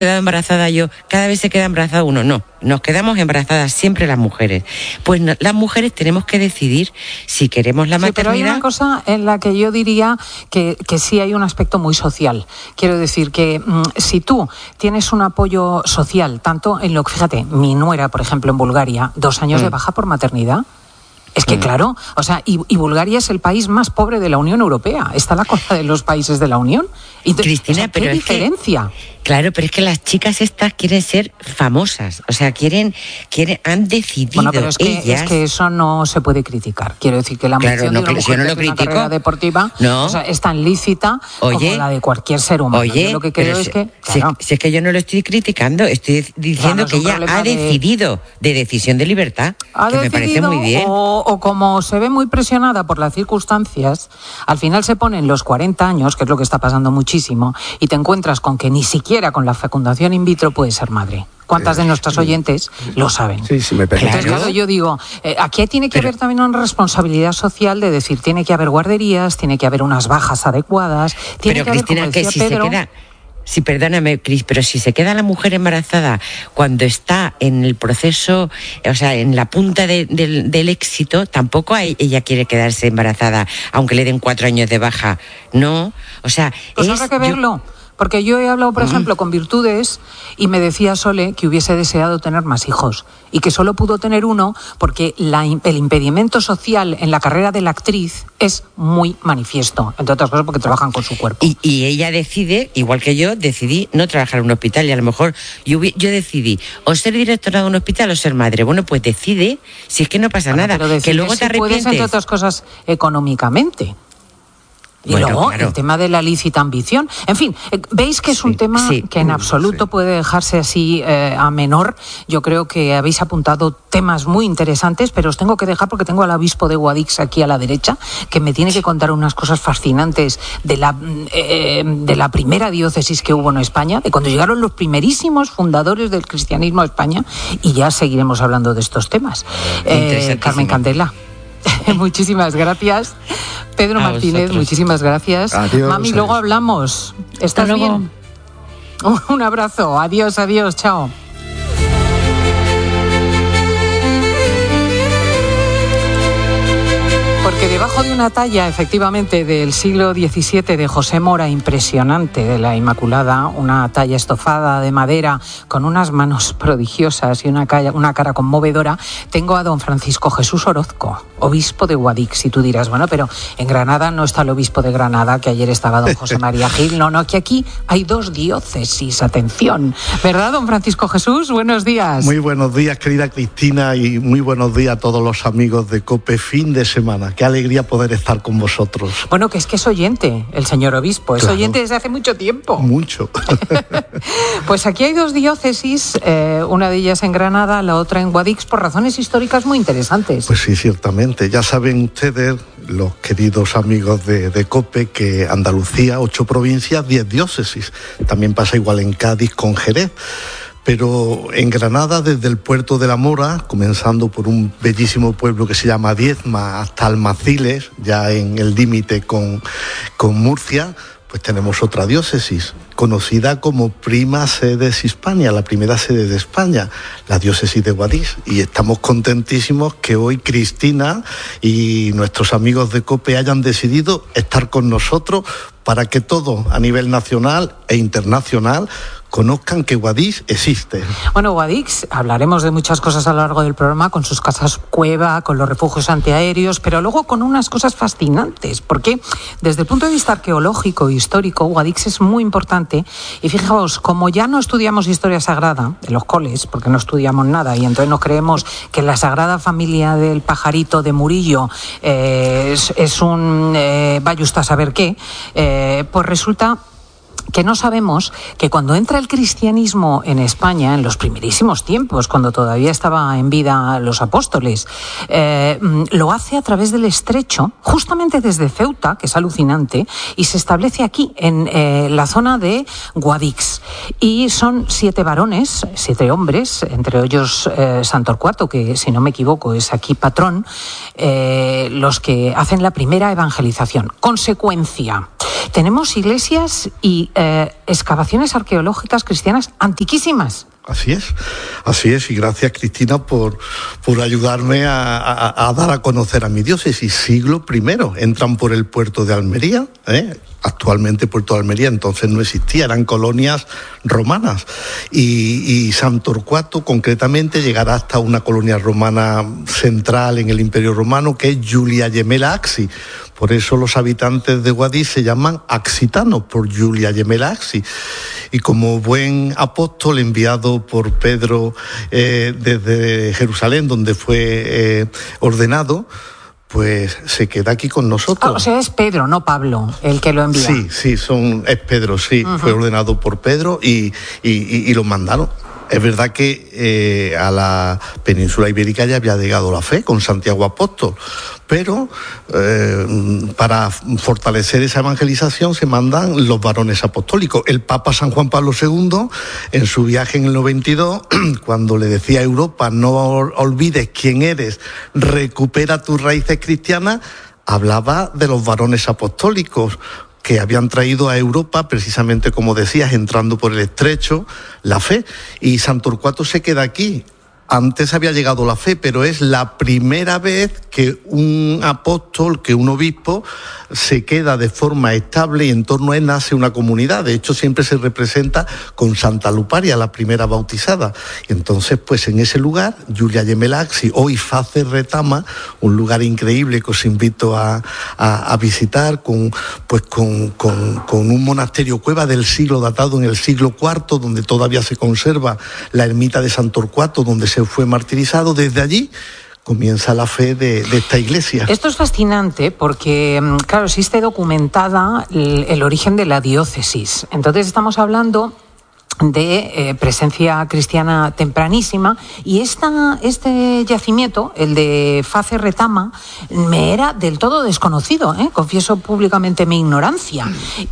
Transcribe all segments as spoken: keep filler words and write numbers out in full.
quedado embarazada yo, cada vez se queda embarazada uno. No, nos quedamos embarazadas siempre las mujeres. Pues no, las mujeres tenemos que decidir si queremos la maternidad. Sí, pero hay una cosa en la que yo diría que, que sí hay un aspecto muy social. Quiero decir que mmm, si tú tienes un apoyo social, tanto en lo que, fíjate, mi nuera, por ejemplo, en Bulgaria, dos años mm. de baja por maternidad. Es que claro, o sea, y, y Bulgaria es el país más pobre de la Unión Europea. Está a la cola de los países de la Unión. Entonces, Cristina, o sea, ¿qué pero diferencia? Es que, claro, pero es que las chicas estas quieren ser famosas. O sea, quieren, quieren han decidido bueno, pero es que, ellas... es que eso no se puede criticar. Quiero decir que la claro, ambición no, de una mujer yo no que lo hace una critico. carrera deportiva no. o sea, es tan lícita oye, como la de cualquier ser humano. Oye, yo lo que creo es si, que... Claro. Si, si es que yo no lo estoy criticando, estoy diciendo claro, que ella ha de... decidido de decisión de libertad, ha que me parece muy bien. O, o como se ve muy presionada por las circunstancias, al final se ponen los cuarenta años, que es lo que está pasando muchísimo, y te encuentras con que ni siquiera con la fecundación in vitro puedes ser madre. ¿Cuántas de nuestras oyentes lo saben? Sí, sí, me permite. Entonces, claro, yo digo, eh, aquí tiene que Pero... haber también una responsabilidad social de decir, tiene que haber guarderías, tiene que haber unas bajas adecuadas, tiene Pero, que Cristina, haber, como decía que si Pedro... se queda... Sí, perdóname, Cris, pero si se queda la mujer embarazada cuando está en el proceso, o sea, en la punta de, de, del éxito, tampoco hay, ella quiere quedarse embarazada, aunque le den cuatro años de baja. No, o sea... Pues es, habrá que verlo. Yo... Porque yo he hablado, por ejemplo, con Virtudes y me decía Sole que hubiese deseado tener más hijos y que solo pudo tener uno porque la, el impedimento social en la carrera de la actriz es muy manifiesto, entre otras cosas porque trabajan con su cuerpo. Y, y ella decide, igual que yo, decidí no trabajar en un hospital y a lo mejor yo, yo decidí o ser directora de un hospital o ser madre. Bueno, pues decide, si es que no pasa bueno, nada, que luego si te arrepientes. Puedes, entre otras cosas, económicamente. Y bueno, luego claro. el tema de la lícita ambición. En fin, veis que es un sí, tema sí, que en absoluto sí. puede dejarse así eh, a menor. Yo creo que habéis apuntado temas muy interesantes, pero os tengo que dejar porque tengo al obispo de Guadix aquí a la derecha, que me tiene que contar unas cosas fascinantes de la, eh, de la primera diócesis que hubo en España, de cuando llegaron los primerísimos fundadores del cristianismo a España, y ya seguiremos hablando de estos temas. Eh, Carmen Candela. Muchísimas gracias. Pedro a Martínez, vosotros. Muchísimas gracias. Adiós, Mami, adiós. luego hablamos. ¿Estás Hasta bien? Un abrazo. Adiós, adiós. Chao. Porque debajo de una talla, efectivamente, del siglo diecisiete de José Mora, impresionante, de la Inmaculada, una talla estofada de madera con unas manos prodigiosas y una cara, una cara conmovedora, tengo a don Francisco Jesús Orozco, obispo de Guadix. Y tú dirás, bueno, pero en Granada no está el obispo de Granada, que ayer estaba don José María Gil. No, no, que aquí hay dos diócesis, atención. ¿Verdad, don Francisco Jesús? Buenos días. Muy buenos días, querida Cristina, y muy buenos días a todos los amigos de COPE. Fin de semana. Qué alegría poder estar con vosotros. Bueno, que es que es oyente, el señor obispo, es claro. oyente desde hace mucho tiempo. Mucho. Pues aquí hay dos diócesis, eh, una de ellas en Granada, la otra en Guadix, por razones históricas muy interesantes. Pues sí, ciertamente. Ya saben ustedes, los queridos amigos de, de COPE, que Andalucía, ocho provincias, diez diócesis. También pasa igual en Cádiz con Jerez. Pero en Granada, desde el puerto de la Mora, comenzando por un bellísimo pueblo que se llama Diezma, hasta Almaciles, ya en el límite con, con Murcia, pues tenemos otra diócesis, conocida como Prima Sedes Hispania, la primera sede de España, la diócesis de Guadix. Y estamos contentísimos que hoy Cristina y nuestros amigos de COPE hayan decidido estar con nosotros para que todos, a nivel nacional e internacional, conozcan que Guadix existe. Bueno, Guadix, hablaremos de muchas cosas a lo largo del programa, con sus casas cueva, con los refugios antiaéreos, pero luego con unas cosas fascinantes, porque desde el punto de vista arqueológico e histórico, Guadix es muy importante. Y fijaos, como ya no estudiamos historia sagrada en los coles, porque no estudiamos nada, y entonces nos creemos que la Sagrada Familia del Pajarito de Murillo eh, es, es un eh, vaya usted a saber qué, eh, pues resulta que no sabemos que cuando entra el cristianismo en España, en los primerísimos tiempos, cuando todavía estaba en vida los apóstoles, eh, lo hace a través del Estrecho, justamente desde Ceuta, que es alucinante, y se establece aquí, en eh, la zona de Guadix. Y son siete varones, siete hombres, entre ellos eh, San Torcuato, que si no me equivoco es aquí patrón, eh, los que hacen la primera evangelización. Consecuencia, Tenemos iglesias y eh, excavaciones arqueológicas cristianas antiquísimas. Así es, así es, y gracias, Cristina, por, por ayudarme a, a, a dar a conocer a mi diócesis. Siglo primero, entran por el puerto de Almería, ¿eh? Actualmente Puerto de Almería entonces no existía, eran colonias romanas, y, y San Torcuato concretamente llegará hasta una colonia romana central en el Imperio Romano, que es Julia Gemela Axi. Por eso los habitantes de Guadix se llaman axitanos, por Julia Gemela Axi. Y como buen apóstol enviado por Pedro eh, desde Jerusalén, donde fue eh, ordenado, pues se queda aquí con nosotros. Ah, o sea, es Pedro, no Pablo, el que lo envía. Sí, sí, son, es Pedro, sí. Uh-huh. Fue ordenado por Pedro y, y, y, y lo mandaron. Es verdad que eh, a la península ibérica ya había llegado la fe con Santiago Apóstol, pero eh, para fortalecer esa evangelización se mandan los varones apostólicos. El Papa San Juan Pablo segundo, en su viaje en el noventa y dos, cuando le decía a Europa, no olvides quién eres, recupera tus raíces cristianas, hablaba de los varones apostólicos que habían traído a Europa, precisamente como decías, entrando por el estrecho, la fe. Y San Torcuato se queda aquí. Antes había llegado la fe, pero es la primera vez que un apóstol, que un obispo, se queda de forma estable y en torno a él nace una comunidad. De hecho, siempre se representa con Santa Luparia, la primera bautizada. Y entonces, pues en ese lugar, Julia Gemela Axi, hoy Face Retama, un lugar increíble que os invito a, a, a visitar, con, pues con, con, con un monasterio cueva del siglo datado en el siglo cuarto, donde todavía se conserva la ermita de San Torcuato, donde se fue martirizado. Desde allí comienza la fe de, de esta iglesia. Esto es fascinante porque, claro, existe documentada el, el origen de la diócesis. Entonces estamos hablando de eh, presencia cristiana tempranísima, y esta, este yacimiento, el de Face Retama, me era del todo desconocido, ¿eh? Confieso públicamente mi ignorancia,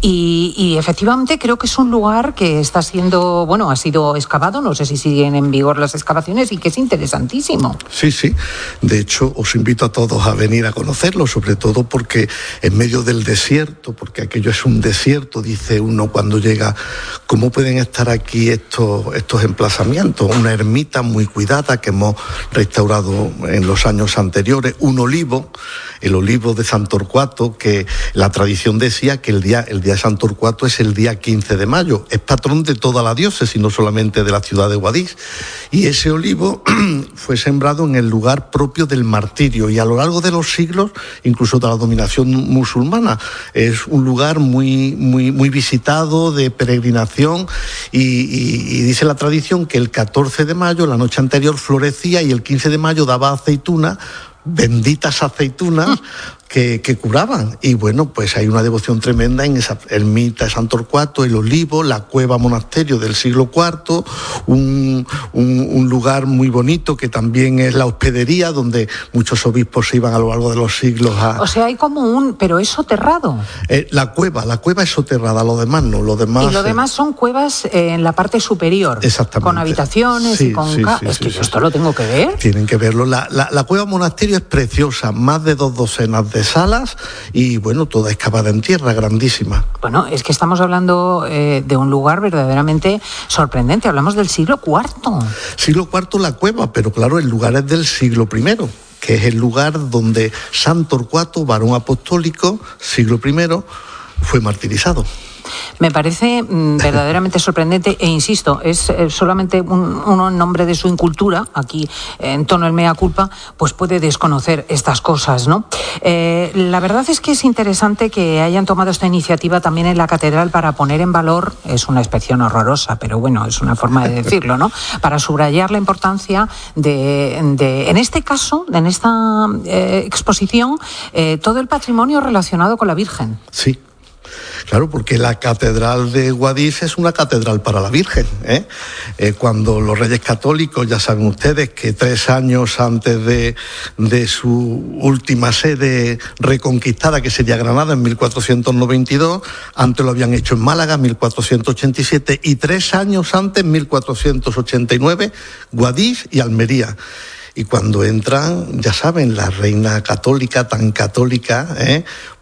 y, y efectivamente creo que es un lugar que está siendo, bueno, ha sido excavado, no sé si siguen en vigor las excavaciones, y que es interesantísimo. Sí, sí, de hecho os invito a todos a venir a conocerlo, sobre todo porque en medio del desierto, porque aquello es un desierto, dice uno cuando llega, ¿cómo pueden estar aquí estos, estos emplazamientos? Una ermita muy cuidada que hemos restaurado en los años anteriores, un olivo, el olivo de San Torcuato, que la tradición decía que el día, el día de San Torcuato es el día quince de mayo, es patrón de toda la diócesis, no solamente de la ciudad de Guadix, y ese olivo fue sembrado en el lugar propio del martirio, y a lo largo de los siglos, incluso de la dominación musulmana, es un lugar muy, muy, muy visitado, de peregrinación. Y, y, y dice la tradición que el catorce de mayo, la noche anterior, florecía, y el quince de mayo daba aceitunas, benditas aceitunas, que, que curaban. Y bueno, pues hay una devoción tremenda en esa ermita de San Torcuato, el olivo, la cueva monasterio del siglo cuarto, un, un, un lugar muy bonito que también es la hospedería, donde muchos obispos se iban a lo largo de los siglos a... O sea, hay como un... pero es soterrado. Eh, la cueva, la cueva es soterrada, lo demás no, lo demás... Y lo demás son cuevas eh, en la parte superior. Exactamente. Con habitaciones, sí, y con... Sí, ca... sí, es sí, que sí, yo esto sí. lo tengo que ver. Tienen que verlo. La, la, la cueva monasterio es preciosa, más de dos docenas de salas, y bueno, toda excavada en tierra, grandísima. Bueno, es que estamos hablando eh, de un lugar verdaderamente sorprendente. Hablamos del siglo cuarto. Siglo cuarto la cueva, pero claro, el lugar es del siglo primero, que es el lugar donde San Torcuato, varón apostólico, siglo primero, fue martirizado. Me parece mmm, verdaderamente sorprendente, e insisto, es eh, solamente un, uno en nombre de su incultura, aquí eh, en tono el mea culpa, pues puede desconocer estas cosas, ¿no? Eh, la verdad es que es interesante que hayan tomado esta iniciativa también en la catedral para poner en valor, es una expresión horrorosa, pero bueno, es una forma de decirlo, ¿no? Para subrayar la importancia de, de en este caso, en esta eh, exposición, eh, todo el patrimonio relacionado con la Virgen. Sí. Claro, porque la catedral de Guadix es una catedral para la Virgen, ¿eh? Eh, cuando los Reyes Católicos, ya saben ustedes que tres años antes de, de su última sede reconquistada, que sería Granada en mil cuatrocientos noventa y dos, antes lo habían hecho en Málaga en mil cuatrocientos ochenta y siete, y tres años antes, en mil cuatrocientos ochenta y nueve, Guadix y Almería. Y cuando entran, ya saben, la reina católica, tan católica, ¿eh?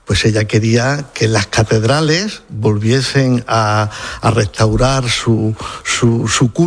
pues ella quería que las catedrales volviesen a, a restaurar su, su, su culto